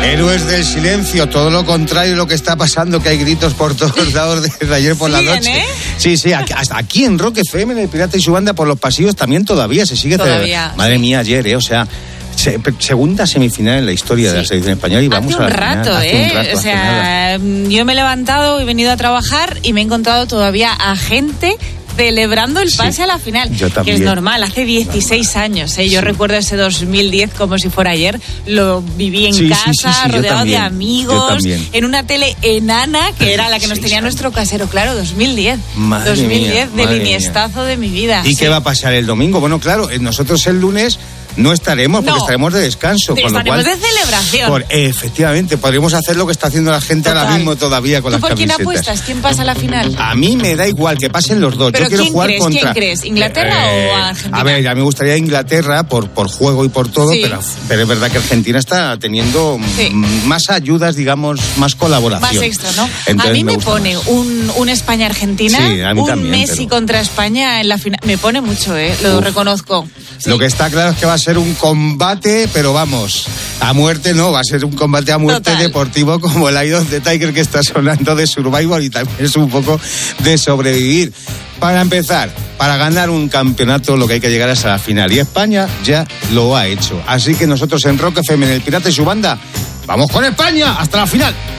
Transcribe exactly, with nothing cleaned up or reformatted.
Héroes del silencio, todo lo contrario de lo que está pasando, que hay gritos por todos lados desde ayer por la noche. ¿Eh? Sí, sí, aquí, hasta aquí en Rock F M, en el Pirata y su banda, por los pasillos también todavía se sigue. Todavía. Te... Madre mía, ayer, ¿eh? O sea... Se, segunda semifinal en la historia sí. de la selección española y vamos hace a la un rato, final. ¿eh? Hace un rato, o sea, yo me he levantado, he venido a trabajar y me he encontrado todavía a gente celebrando el pase sí, a la final, que es normal, hace dieciséis normal. años, ¿eh? Yo sí. recuerdo ese dos mil diez como si fuera ayer, lo viví en sí, casa, sí, sí, sí, rodeado de amigos, en una tele enana, que era la que nos tenía nuestro casero, claro, dos mil diez, madre dos mil diez, mía, del iniestazo mía. de mi vida. ¿Y sí. qué va a pasar el domingo? Bueno, claro, nosotros el lunes no estaremos, porque no. estaremos de descanso. Estaremos con lo cual, de celebración. Por, efectivamente, podríamos hacer lo que está haciendo la gente Total. ahora mismo todavía con ¿Tú las por camisetas. quién apuestas? ¿Quién pasa a la final? A mí me da igual que pasen los dos. ¿Pero yo quiero quién jugar crees? contra... ¿Quién crees? ¿Inglaterra eh, o Argentina? A ver, ya me gustaría Inglaterra por, por juego y por todo, sí. pero, pero es verdad que Argentina está teniendo sí. más ayudas, digamos, más colaboración. Más extra, ¿no? Entonces, a mí me, me pone un, un España-Argentina, sí, a mí un también, Messi pero... contra España en la final. Me pone mucho, ¿eh? Lo Uf. reconozco. Sí. Lo que está claro es que va a ser un combate, pero vamos, a muerte no, va a ser un combate a muerte Total. deportivo como el Eye of the Tiger que está sonando de Survivor y también es un poco de sobrevivir. Para empezar, para ganar un campeonato lo que hay que llegar es a la final y España ya lo ha hecho. Así que nosotros en Rock F M, en el Pirata y su banda, vamos con España hasta la final.